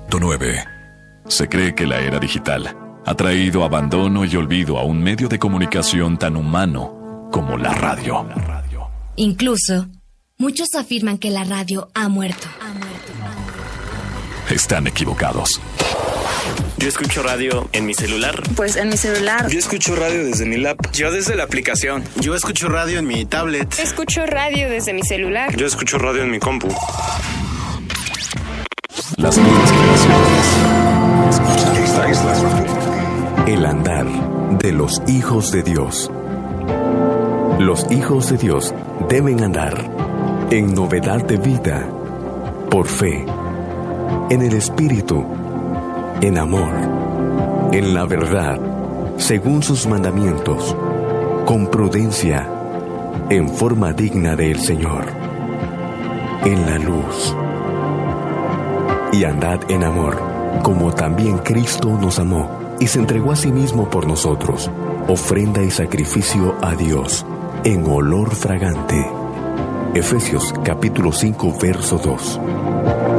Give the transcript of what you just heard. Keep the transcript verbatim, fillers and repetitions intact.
punto nueve. Se cree que la era digital ha traído abandono y olvido a un medio de comunicación tan humano como la radio. Incluso, muchos afirman que la radio ha muerto. Están equivocados. Yo escucho radio en mi celular. Pues en mi celular. Yo escucho radio desde mi lap. Yo desde la aplicación. Yo escucho radio en mi tablet. Escucho radio desde mi celular. Yo escucho radio en mi compu. Las nuevas generaciones. Esta es la... El andar de los hijos de Dios. Los hijos de Dios deben andar en novedad de vida, por fe, en el Espíritu, en amor, en la verdad, según sus mandamientos, con prudencia, en forma digna del Señor, en la luz. Y andad en amor, como también Cristo nos amó y se entregó a sí mismo por nosotros, ofrenda y sacrificio a Dios, en olor fragante. Efesios capítulo cinco, verso dos.